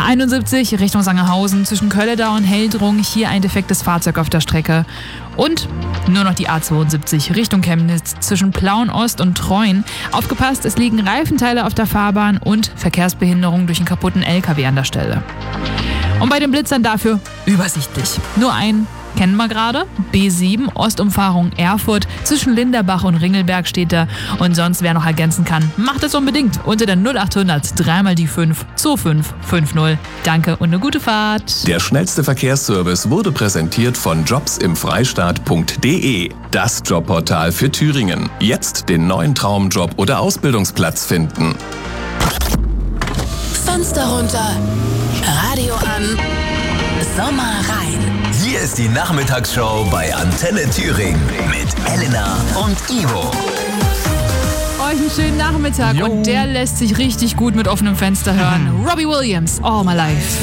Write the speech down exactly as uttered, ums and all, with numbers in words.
A einundsiebzig Richtung Sangerhausen zwischen Kölledau und Heldrung. Hier ein defektes Fahrzeug auf der Strecke. Und nur noch die A zweiundsiebzig Richtung Chemnitz zwischen Plauen Ost und Treuen. Aufgepasst, es liegen Reifenteile auf der Fahrbahn und Verkehrsbehinderung durch einen kaputten L K W an der Stelle. Und bei den Blitzern dafür übersichtlich. Nur ein kennen wir gerade. B sieben, Ostumfahrung Erfurt. Zwischen Linderbach und Ringelberg steht da. Und sonst, wer noch ergänzen kann, macht es unbedingt unter der null achthundert drei mal die fünf zwei fünf fünf null. Danke und eine gute Fahrt. Der schnellste Verkehrsservice wurde präsentiert von jobs im freistaat punkt de. Das Jobportal für Thüringen. Jetzt den neuen Traumjob oder Ausbildungsplatz finden. Fenster runter, Radio an, Sommer rein. Hier ist die Nachmittagsshow bei Antenne Thüringen mit Elena und Ivo. Euch einen schönen Nachmittag. Jo. Und der lässt sich richtig gut mit offenem Fenster hören. Robbie Williams, All My Life.